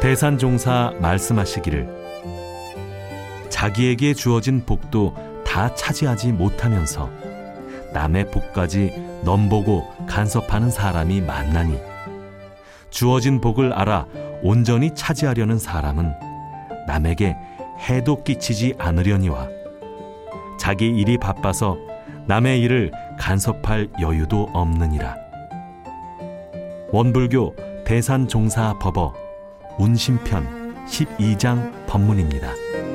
대산종사 말씀하시기를 자기에게 주어진 복도 다 차지하지 못하면서 남의 복까지 넘보고 간섭하는 사람이 많나니 주어진 복을 알아 온전히 차지하려는 사람은 남에게 해도 끼치지 않으려니와 자기 일이 바빠서 남의 일을 간섭할 여유도 없느니라. 원불교 대산종사 법어 운심편 12장 법문입니다.